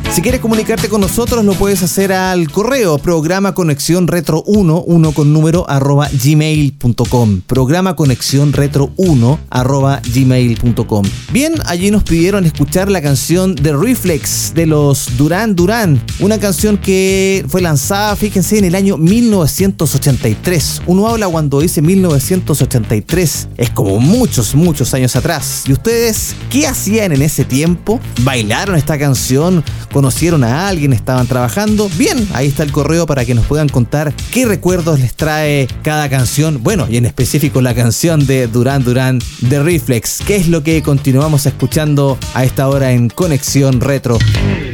Si quieres comunicarte con nosotros, lo puedes hacer al correo programa conexión retro 1 con número @gmail.com. Programa conexión retro 1 @gmail.com. Bien, allí nos pidieron escuchar la canción The Reflex de los Duran Duran, una canción que fue lanzada, fíjense, en el año 1983. Uno habla cuando dice 1983, es como muchos años atrás. ¿Y ustedes qué hacían en ese tiempo? ¿Bailaron esta canción? ¿Conocieron a alguien? ¿Estaban trabajando? Bien, ahí está el correo para que nos puedan contar qué recuerdos les trae cada canción. Bueno, y en específico la canción de Duran Duran, The Reflex, que es lo que continuamos escuchando a esta hora en Conexión Retro.